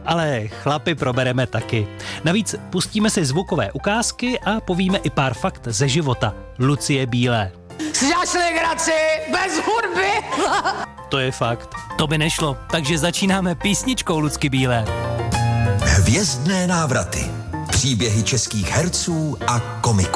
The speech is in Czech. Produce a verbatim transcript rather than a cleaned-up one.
Ale chlapy probereme taky. Navíc pustíme si zvukové ukázky a povíme i pár fakt ze života Lucie Bílé. Si děláš legraci bez hudby? To je fakt. To by nešlo, takže začínáme písničkou Lucky Bílé. Hvězdné návraty. Příběhy českých herců a komiků.